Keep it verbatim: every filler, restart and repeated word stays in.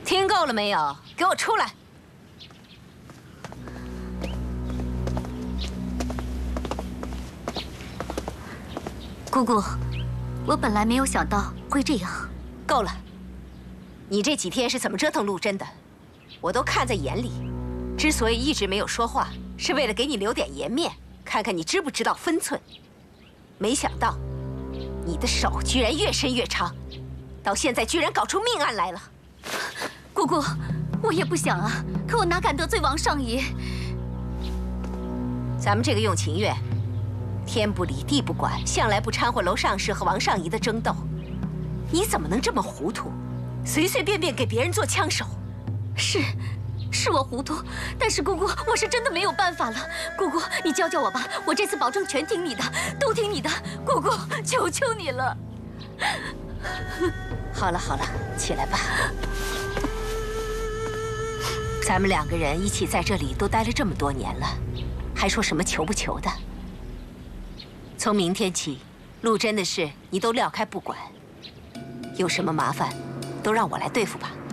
听够了没有？给我出来！ 姑姑，我本来没有想到会这样。 够了！你这几天是怎么折腾陆贞的，我都看在眼里。之所以一直没有说话，是为了给你留点颜面，看看你知不知道分寸。没想到，你的手居然越伸越长，到现在居然搞出命案来了。 姑姑，我也不想啊，可我哪敢得罪王上仪？ 咱们这个用情院，天不理地不管，向来不掺和楼上氏和王上仪的争斗。你怎么能这么糊涂，随随便便给别人做枪手？ 是，是我糊涂，但是姑姑，我是真的没有办法了。姑姑，你教教我吧，我这次保证全听你的，都听你的。姑姑，求求你了。 好了好了，起来吧。咱们两个人一起在这里都待了这么多年了，还说什么求不求的？从明天起，陆贞的事你都撂开不管，有什么麻烦，都让我来对付吧。